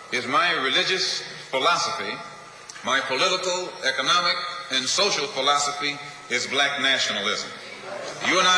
is my religious philosophy, my political, economic, and social philosophy is black nationalism. You and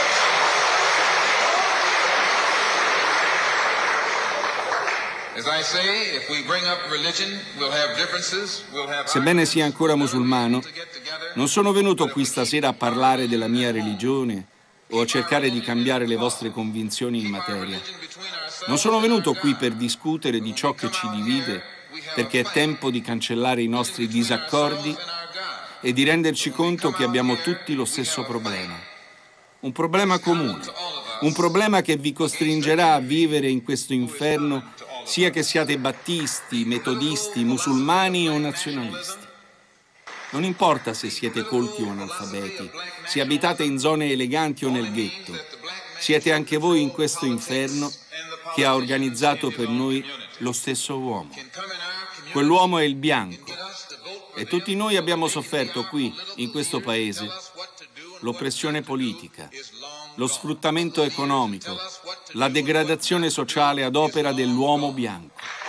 as I say, if we bring up religion, we'll have differences, we'll have... Sebbene sia ancora musulmano, non sono venuto qui stasera a parlare della mia religione o a cercare di cambiare le vostre convinzioni in materia. Non sono venuto qui per discutere di ciò che ci divide, perché è tempo di cancellare i nostri disaccordi e di renderci conto che abbiamo tutti lo stesso problema. Un problema comune, un problema che vi costringerà a vivere in questo inferno, sia che siate battisti, metodisti, musulmani o nazionalisti. Non importa se siete colti o analfabeti, se abitate in zone eleganti o nel ghetto, siete anche voi in questo inferno che ha organizzato per noi lo stesso uomo. Quell'uomo è il bianco e tutti noi abbiamo sofferto qui, in questo paese, l'oppressione politica, lo sfruttamento economico, la degradazione sociale ad opera dell'uomo bianco.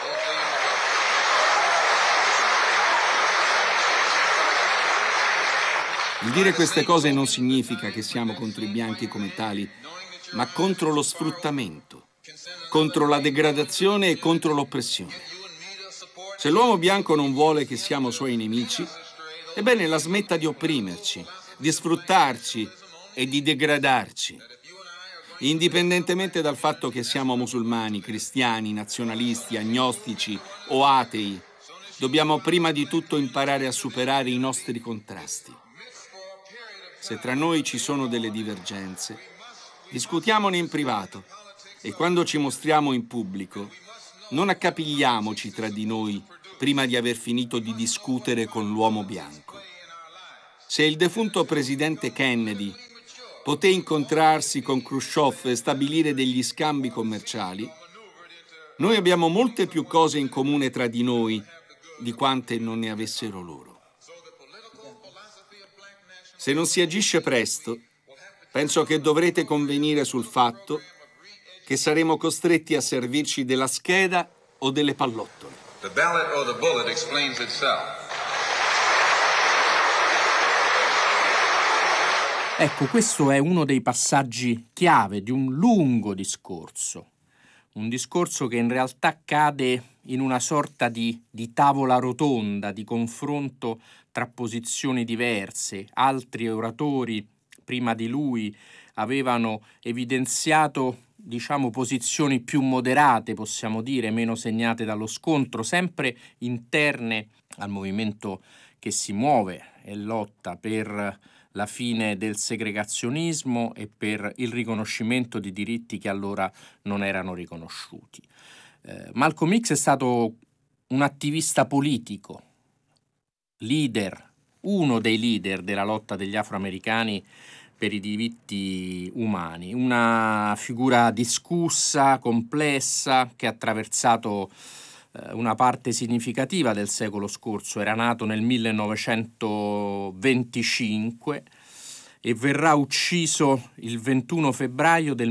Il dire queste cose non significa che siamo contro i bianchi come tali, ma contro lo sfruttamento, contro la degradazione e contro l'oppressione. Se l'uomo bianco non vuole che siamo suoi nemici, ebbene la smetta di opprimerci, di sfruttarci e di degradarci. Indipendentemente dal fatto che siamo musulmani, cristiani, nazionalisti, agnostici o atei, dobbiamo prima di tutto imparare a superare i nostri contrasti. Se tra noi ci sono delle divergenze, discutiamone in privato e quando ci mostriamo in pubblico, non accapigliamoci tra di noi prima di aver finito di discutere con l'uomo bianco. Se il defunto presidente Kennedy poté incontrarsi con Khrushchev e stabilire degli scambi commerciali, noi abbiamo molte più cose in comune tra di noi di quante non ne avessero loro. Se non si agisce presto, penso che dovrete convenire sul fatto che saremo costretti a servirci della scheda o delle pallottole. The ballot or the bullet explains itself. Ecco, questo è uno dei passaggi chiave di un lungo discorso. Un discorso che in realtà cade in una sorta di tavola rotonda, di confronto tra posizioni diverse. Altri oratori prima di lui avevano evidenziato, posizioni più moderate, possiamo dire, meno segnate dallo scontro, sempre interne al movimento che si muove e lotta per la fine del segregazionismo e per il riconoscimento di diritti che allora non erano riconosciuti. Malcolm X è stato un attivista politico, leader, uno dei leader della lotta degli afroamericani per i diritti umani, una figura discussa, complessa, che ha attraversato una parte significativa del secolo scorso. Era nato nel 1925 e verrà ucciso il 21 febbraio del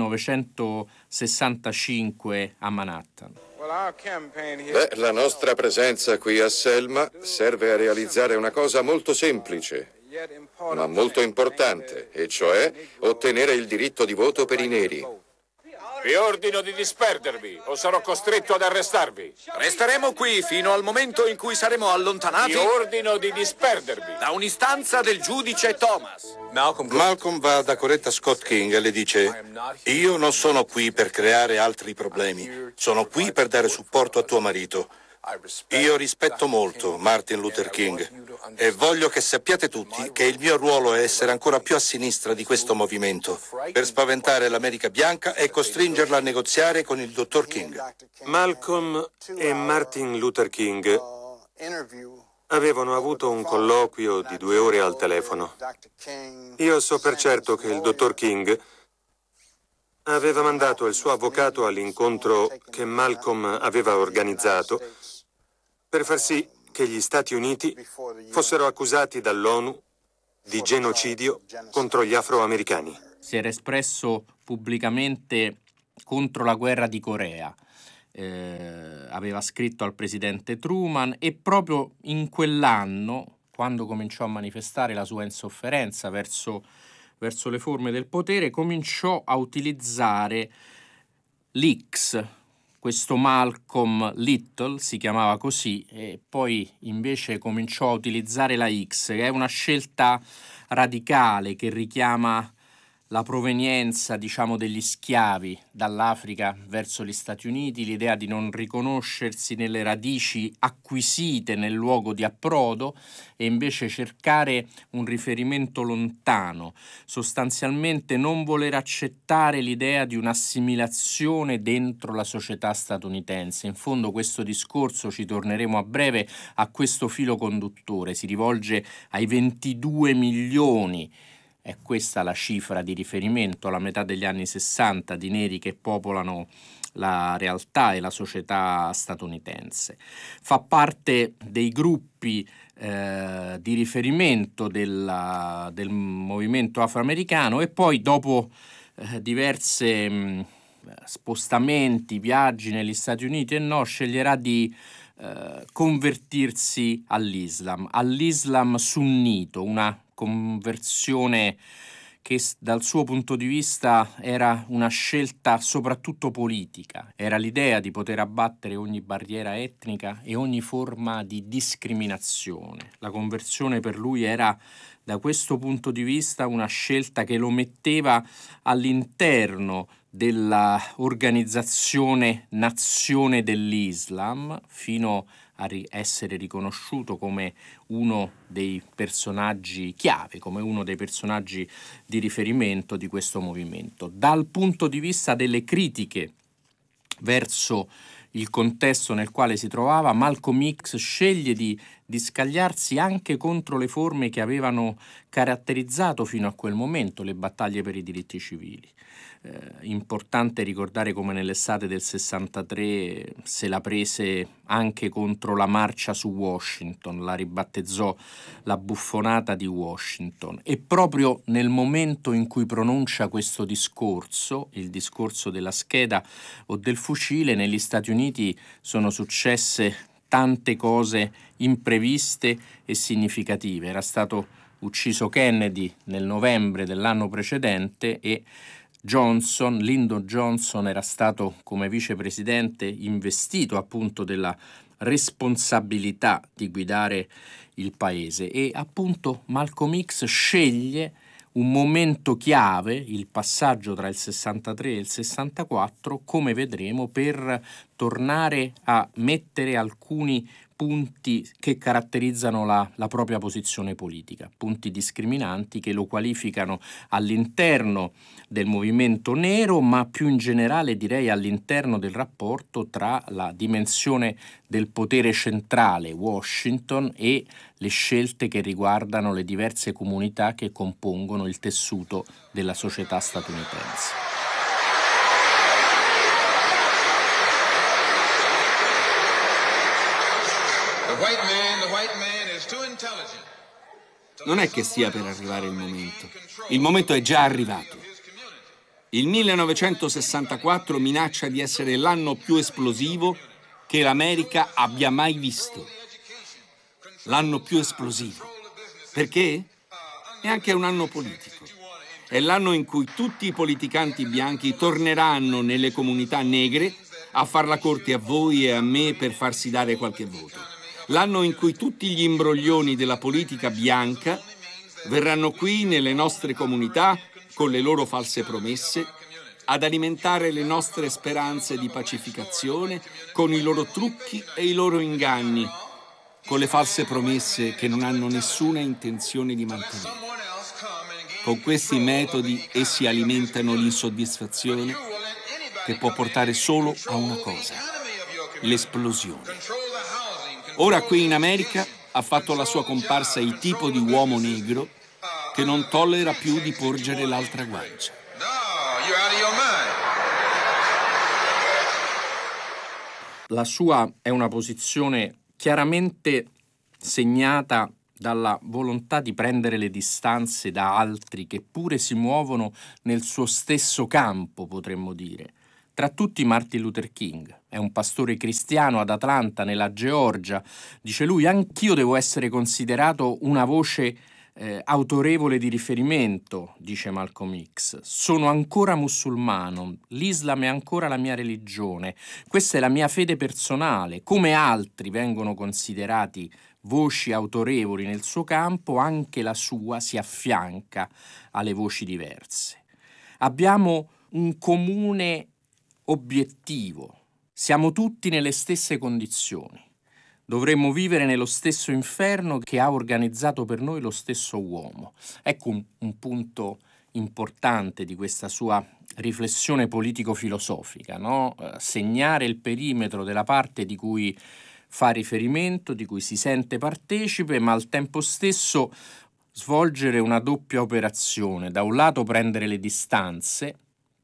1965 a Manhattan. La nostra presenza qui a Selma serve a realizzare una cosa molto semplice, ma molto importante, e cioè ottenere il diritto di voto per i neri. Vi ordino di disperdervi o sarò costretto ad arrestarvi. Resteremo qui fino al momento in cui saremo allontanati. Vi ordino di disperdervi da un'istanza del giudice Thomas. Malcolm va da Coretta Scott King e le dice: io non sono qui per creare altri problemi, sono qui per dare supporto a tuo marito. Io rispetto molto Martin Luther King e voglio che sappiate tutti che il mio ruolo è essere ancora più a sinistra di questo movimento, per spaventare l'America bianca e costringerla a negoziare con il dottor King. Malcolm e Martin Luther King avevano avuto un colloquio di 2 ore al telefono. Io so per certo che il dottor King aveva mandato il suo avvocato all'incontro che Malcolm aveva organizzato per far sì che gli Stati Uniti fossero accusati dall'ONU di genocidio contro gli afroamericani. Si era espresso pubblicamente contro la guerra di Corea. aveva scritto al presidente Truman, e proprio in quell'anno, quando cominciò a manifestare la sua insofferenza verso le forme del potere, cominciò a utilizzare l'X. Questo Malcolm Little si chiamava così, e poi invece cominciò a utilizzare la X, che è una scelta radicale che richiama la provenienza, diciamo, degli schiavi dall'Africa verso gli Stati Uniti, l'idea di non riconoscersi nelle radici acquisite nel luogo di approdo e invece cercare un riferimento lontano, sostanzialmente non voler accettare l'idea di un'assimilazione dentro la società statunitense. In fondo questo discorso, ci torneremo a breve, a questo filo conduttore, si rivolge ai 22 milioni. È questa la cifra di riferimento, alla metà degli anni 60, di neri che popolano la realtà e la società statunitense. Fa parte dei gruppi di riferimento del movimento afroamericano, e poi dopo diversi spostamenti, viaggi negli Stati Uniti e no, sceglierà di convertirsi all'Islam sunnito, una conversione che dal suo punto di vista era una scelta soprattutto politica, era l'idea di poter abbattere ogni barriera etnica e ogni forma di discriminazione. La conversione per lui era, da questo punto di vista, una scelta che lo metteva all'interno della organizzazione Nazione dell'Islam, fino a essere riconosciuto come uno dei personaggi chiave, come uno dei personaggi di riferimento di questo movimento. Dal punto di vista delle critiche verso il contesto nel quale si trovava, Malcolm X sceglie di scagliarsi anche contro le forme che avevano caratterizzato fino a quel momento le battaglie per i diritti civili. Importante ricordare come nell'estate del 63 se la prese anche contro la marcia su Washington, la ribattezzò la buffonata di Washington, e proprio nel momento in cui pronuncia questo discorso, il discorso della scheda o del fucile, negli Stati Uniti sono successe tante cose impreviste e significative. Era stato ucciso Kennedy nel novembre dell'anno precedente e Lyndon Johnson era stato, come vicepresidente, investito appunto della responsabilità di guidare il paese, e appunto Malcolm X sceglie un momento chiave, il passaggio tra il 63 e il 64, come vedremo, per tornare a mettere alcuni punti che caratterizzano la propria posizione politica, punti discriminanti che lo qualificano all'interno del movimento nero, ma più in generale direi all'interno del rapporto tra la dimensione del potere centrale, Washington, e le scelte che riguardano le diverse comunità che compongono il tessuto della società statunitense. Non è che stia per arrivare il momento è già arrivato. Il 1964 minaccia di essere l'anno più esplosivo che l'America abbia mai visto. L'anno più esplosivo. Perché? È anche un anno politico. È l'anno in cui tutti i politicanti bianchi torneranno nelle comunità negre a far la corte a voi e a me per farsi dare qualche voto. L'anno in cui tutti gli imbroglioni della politica bianca verranno qui nelle nostre comunità con le loro false promesse ad alimentare le nostre speranze di pacificazione con i loro trucchi e i loro inganni, con le false promesse che non hanno nessuna intenzione di mantenere. Con questi metodi essi alimentano l'insoddisfazione che può portare solo a una cosa: l'esplosione. Ora qui in America ha fatto la sua comparsa il tipo di uomo negro che non tollera più di porgere l'altra guancia. La sua è una posizione chiaramente segnata dalla volontà di prendere le distanze da altri che pure si muovono nel suo stesso campo, potremmo dire, Tra tutti Martin Luther King. È un pastore cristiano ad Atlanta, nella Georgia. Dice lui: anch'io devo essere considerato una voce autorevole di riferimento, dice Malcolm X. Sono ancora musulmano, l'Islam è ancora la mia religione, questa è la mia fede personale. Come altri vengono considerati voci autorevoli nel suo campo, anche la sua si affianca alle voci diverse. Abbiamo un comune obiettivo, siamo tutti nelle stesse condizioni. Dovremmo vivere nello stesso inferno che ha organizzato per noi lo stesso uomo. Ecco un punto importante di questa sua riflessione politico-filosofica, no? Segnare il perimetro della parte di cui fa riferimento, di cui si sente partecipe, ma al tempo stesso svolgere una doppia operazione. Da un lato prendere le distanze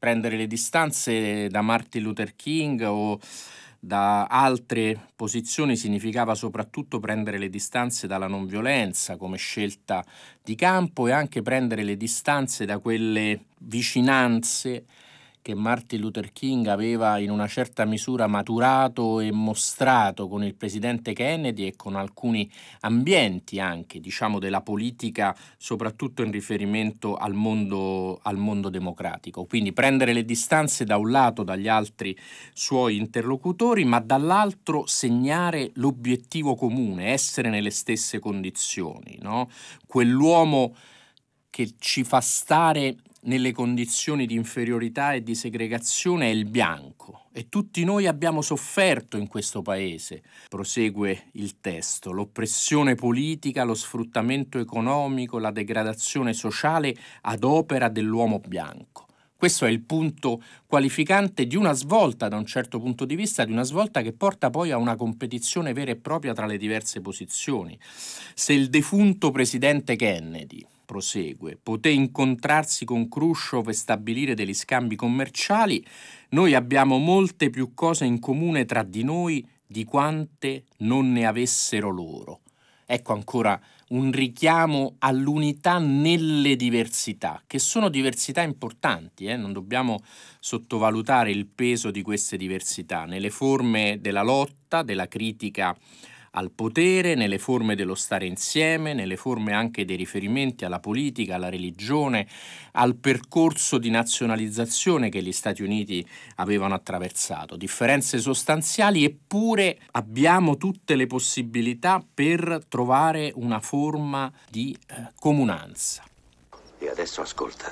da Martin Luther King o da altre posizioni significava soprattutto prendere le distanze dalla non violenza come scelta di campo e anche prendere le distanze da quelle vicinanze che Martin Luther King aveva in una certa misura maturato e mostrato con il presidente Kennedy e con alcuni ambienti anche, diciamo, della politica, soprattutto in riferimento al mondo democratico. Quindi prendere le distanze da un lato dagli altri suoi interlocutori, ma dall'altro segnare l'obiettivo comune, essere nelle stesse condizioni, no? Quell'uomo che ci fa stare nelle condizioni di inferiorità e di segregazione è il bianco e tutti noi abbiamo sofferto in questo paese, prosegue il testo, l'oppressione politica, lo sfruttamento economico, la degradazione sociale ad opera dell'uomo bianco. Questo è il punto qualificante di una svolta, da un certo punto di vista, di una svolta che porta poi a una competizione vera e propria tra le diverse posizioni. Se il defunto presidente Kennedy, prosegue, poté incontrarsi con Khrushchev e stabilire degli scambi commerciali, noi abbiamo molte più cose in comune tra di noi di quante non ne avessero loro. Ecco ancora un richiamo all'unità nelle diversità, che sono diversità importanti, non dobbiamo sottovalutare il peso di queste diversità nelle forme della lotta, della critica al potere, nelle forme dello stare insieme, nelle forme anche dei riferimenti alla politica, alla religione, al percorso di nazionalizzazione che gli Stati Uniti avevano attraversato. Differenze sostanziali, eppure abbiamo tutte le possibilità per trovare una forma di comunanza. E adesso ascolta.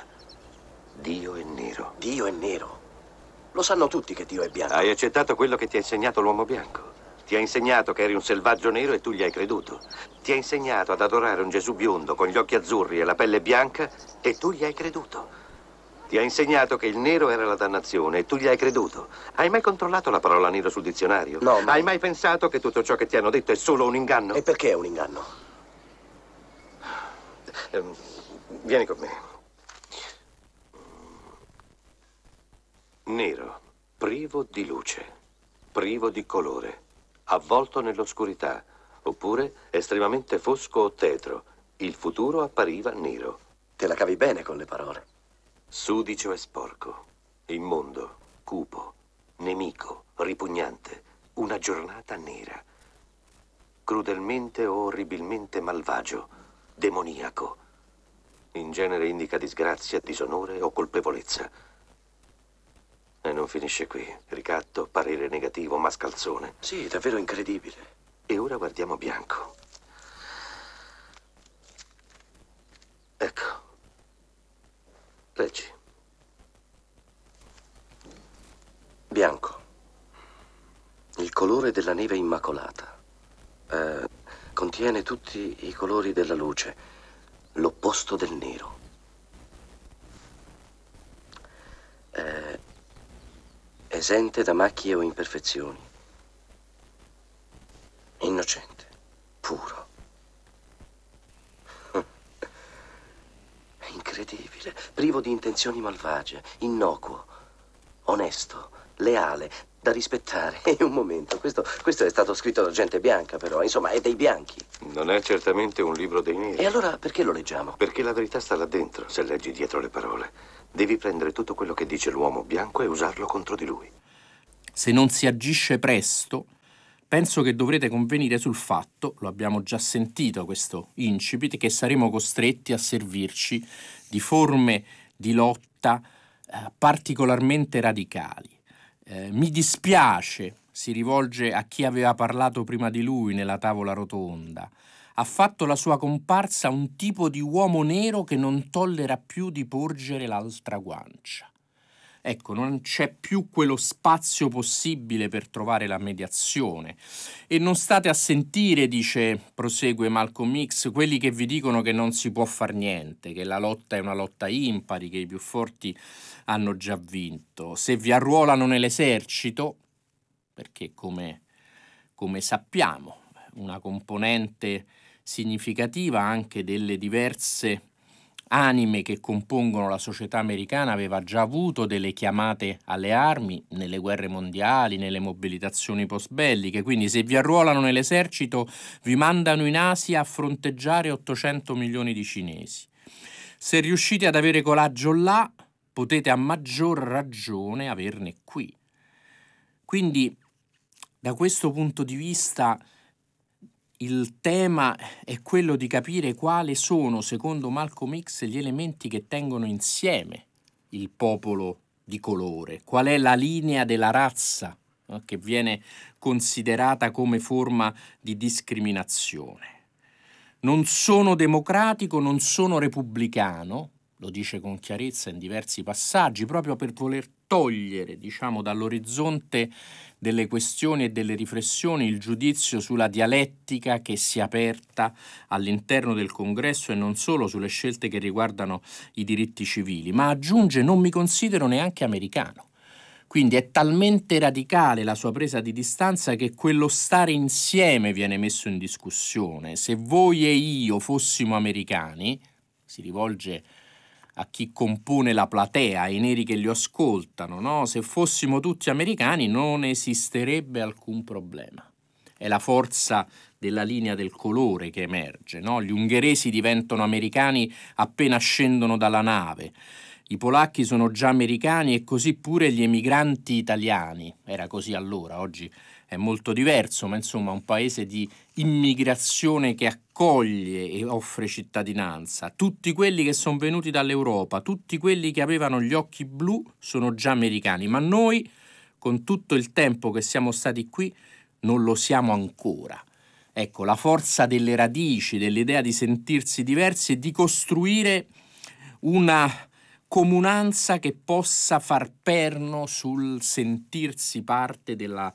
Dio è nero. Dio è nero. Lo sanno tutti che Dio è bianco. Hai accettato quello che ti ha insegnato l'uomo bianco. Ti ha insegnato che eri un selvaggio nero e tu gli hai creduto. Ti ha insegnato ad adorare un Gesù biondo con gli occhi azzurri e la pelle bianca e tu gli hai creduto. Ti ha insegnato che il nero era la dannazione e tu gli hai creduto. Hai mai controllato la parola nero sul dizionario? No. Hai mai pensato che tutto ciò che ti hanno detto è solo un inganno? E perché è un inganno? Vieni con me. Nero, privo di luce, privo di colore, avvolto nell'oscurità, oppure estremamente fosco o tetro. Il futuro appariva nero. Te la cavi bene con le parole. Sudicio e sporco, immondo, cupo, nemico, ripugnante, una giornata nera. Crudelmente o orribilmente malvagio, demoniaco. In genere indica disgrazia, disonore o colpevolezza. E non finisce qui. Ricatto, parere negativo, mascalzone. Sì, davvero incredibile. E ora guardiamo bianco. Ecco. Leggi. Bianco. Il colore della neve immacolata. Contiene tutti i colori della luce. L'opposto del nero. Esente da macchie o imperfezioni. Innocente. Puro. È incredibile. Privo di intenzioni malvagie. Innocuo. Onesto. Leale. da rispettare. E un momento, questo è stato scritto da gente bianca, però, insomma, è dei bianchi. Non è certamente un libro dei neri. E allora perché lo leggiamo? Perché la verità sta là dentro, se leggi dietro le parole. Devi prendere tutto quello che dice l'uomo bianco e usarlo contro di lui. Se non si agisce presto, penso che dovrete convenire sul fatto, lo abbiamo già sentito questo incipit, che saremo costretti a servirci di forme di lotta particolarmente radicali. Mi dispiace, si rivolge a chi aveva parlato prima di lui nella tavola rotonda, ha fatto la sua comparsa un tipo di uomo nero che non tollera più di porgere l'altra guancia. Ecco, non c'è più quello spazio possibile per trovare la mediazione. E non state a sentire, prosegue Malcolm X, quelli che vi dicono che non si può far niente, che la lotta è una lotta impari, che i più forti hanno già vinto. Se vi arruolano nell'esercito, perché come sappiamo, una componente significativa anche delle diverse anime che compongono la società americana aveva già avuto delle chiamate alle armi nelle guerre mondiali, nelle mobilitazioni post-belliche, quindi se vi arruolano nell'esercito vi mandano in Asia a fronteggiare 800 milioni di cinesi. Se riuscite ad avere coraggio là, potete a maggior ragione averne qui. Quindi, da questo punto di vista, il tema è quello di capire quali sono, secondo Malcolm X, gli elementi che tengono insieme il popolo di colore, qual è la linea della razza che viene considerata come forma di discriminazione. Non sono democratico, non sono repubblicano, lo dice con chiarezza in diversi passaggi, proprio per voler togliere, dall'orizzonte delle questioni e delle riflessioni il giudizio sulla dialettica che si è aperta all'interno del Congresso e non solo sulle scelte che riguardano i diritti civili, ma aggiunge: non mi considero neanche americano. Quindi è talmente radicale la sua presa di distanza che quello stare insieme viene messo in discussione. Se voi e io fossimo americani, si rivolge a chi compone la platea, ai neri che li ascoltano, no? Se fossimo tutti americani non esisterebbe alcun problema. È la forza della linea del colore che emerge, no? Gli ungheresi diventano americani appena scendono dalla nave, i polacchi sono già americani e così pure gli emigranti italiani. Era così allora, oggi è molto diverso, ma insomma un paese di immigrazione che accoglie e offre cittadinanza. Tutti quelli che sono venuti dall'Europa, tutti quelli che avevano gli occhi blu sono già americani, ma noi, con tutto il tempo che siamo stati qui, non lo siamo ancora. Ecco, la forza delle radici, dell'idea di sentirsi diversi e di costruire una comunanza che possa far perno sul sentirsi parte della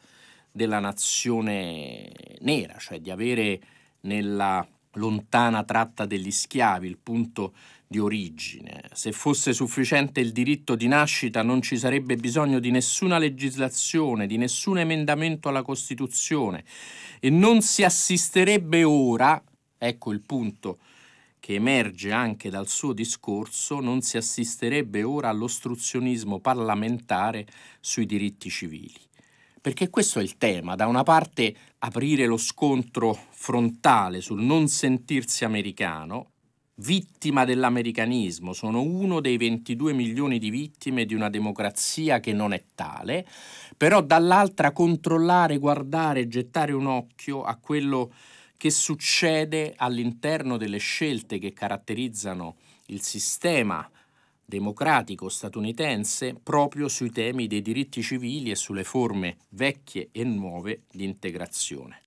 nazione nera, cioè di avere nella lontana tratta degli schiavi il punto di origine. Se fosse sufficiente il diritto di nascita non ci sarebbe bisogno di nessuna legislazione, di nessun emendamento alla Costituzione e non si assisterebbe ora, ecco il punto che emerge anche dal suo discorso, non si assisterebbe ora all'ostruzionismo parlamentare sui diritti civili. Perché questo è il tema: da una parte aprire lo scontro frontale sul non sentirsi americano, vittima dell'americanismo, sono uno dei 22 milioni di vittime di una democrazia che non è tale, però dall'altra controllare, guardare, gettare un occhio a quello che succede all'interno delle scelte che caratterizzano il sistema democratico statunitense proprio sui temi dei diritti civili e sulle forme vecchie e nuove di integrazione.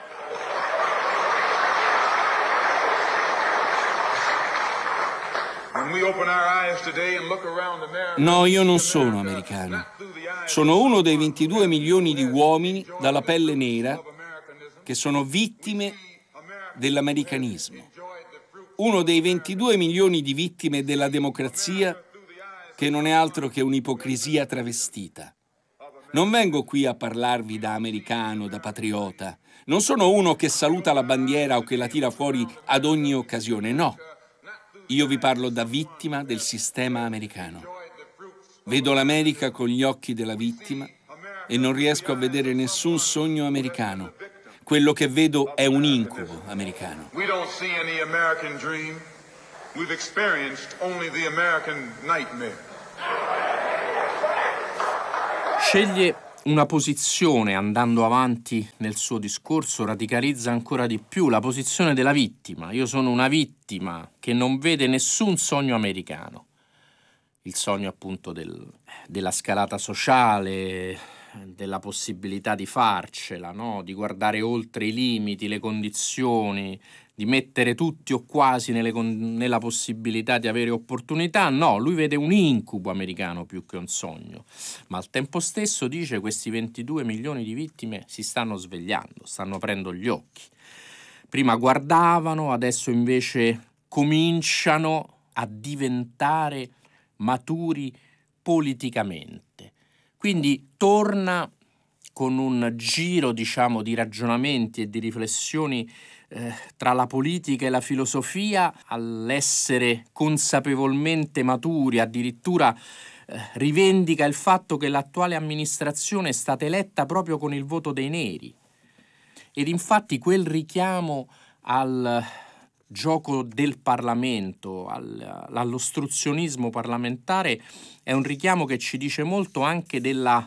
No, io non sono americano. Sono uno dei 22 milioni di uomini dalla pelle nera che sono vittime dell'americanismo. Uno dei 22 milioni di vittime della democrazia che non è altro che un'ipocrisia travestita. Non vengo qui a parlarvi da americano, da patriota. Non sono uno che saluta la bandiera o che la tira fuori ad ogni occasione, no. Io vi parlo da vittima del sistema americano. Vedo l'America con gli occhi della vittima e non riesco a vedere nessun sogno americano. Quello che vedo è un incubo americano. We don't see any American dream. We've experienced only the American nightmare. Sceglie una posizione andando avanti nel suo discorso, radicalizza ancora di più la posizione della vittima. Io sono una vittima che non vede nessun sogno americano. Il sogno appunto della scalata sociale, della possibilità di farcela, no? Di guardare oltre i limiti, le condizioni, di mettere tutti o quasi nella possibilità di avere opportunità. No, lui vede un incubo americano più che un sogno, ma al tempo stesso dice: questi 22 milioni di vittime si stanno svegliando, stanno aprendo gli occhi. Prima guardavano, adesso invece cominciano a diventare maturi politicamente. Quindi torna con un giro, diciamo, di ragionamenti e di riflessioni tra la politica e la filosofia all'essere consapevolmente maturi, addirittura rivendica il fatto che l'attuale amministrazione è stata eletta proprio con il voto dei neri. Ed infatti quel richiamo al gioco del Parlamento, all'ostruzionismo parlamentare, è un richiamo che ci dice molto anche della,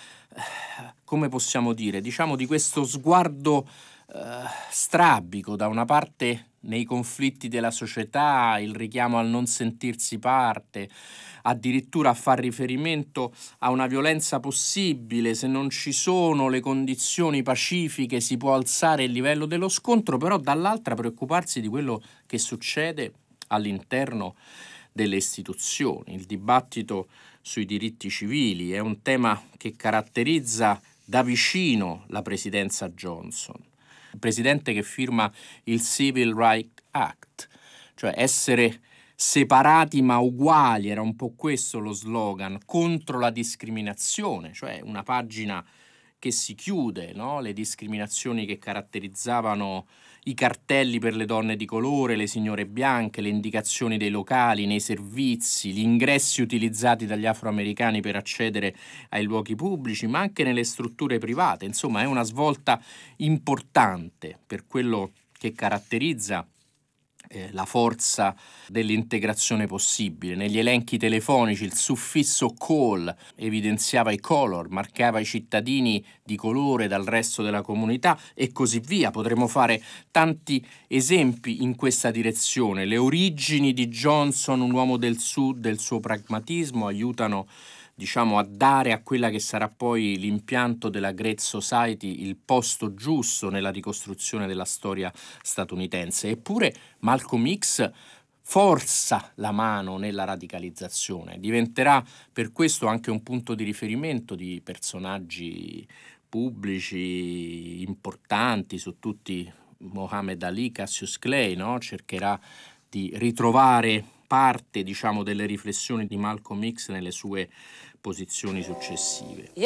come possiamo dire, diciamo di questo sguardo strabico, da una parte nei conflitti della società, il richiamo al non sentirsi parte, addirittura a far riferimento a una violenza possibile, se non ci sono le condizioni pacifiche si può alzare il livello dello scontro, però dall'altra preoccuparsi di quello che succede all'interno delle istituzioni. Il dibattito sui diritti civili è un tema che caratterizza da vicino la presidenza Johnson. Il presidente che firma il Civil Rights Act, cioè essere separati ma uguali, era un po' questo lo slogan, contro la discriminazione, cioè una pagina che si chiude, no? Le discriminazioni che caratterizzavano i cartelli per le donne di colore, le signore bianche, le indicazioni dei locali, nei servizi, gli ingressi utilizzati dagli afroamericani per accedere ai luoghi pubblici, ma anche nelle strutture private. Insomma, è una svolta importante per quello che caratterizza la forza dell'integrazione possibile. Negli elenchi telefonici il suffisso call evidenziava i color, marcava i cittadini di colore dal resto della comunità e così via. Potremmo fare tanti esempi in questa direzione. Le origini di Johnson, un uomo del sud, del suo pragmatismo, aiutano, diciamo, a dare a quella che sarà poi l'impianto della Great Society il posto giusto nella ricostruzione della storia statunitense. Eppure Malcolm X forza la mano nella radicalizzazione, diventerà per questo anche un punto di riferimento di personaggi pubblici importanti, su tutti Muhammad Ali, Cassius Clay, no? Cercherà di ritrovare parte, diciamo, delle riflessioni di Malcolm X nelle sue posizioni successive.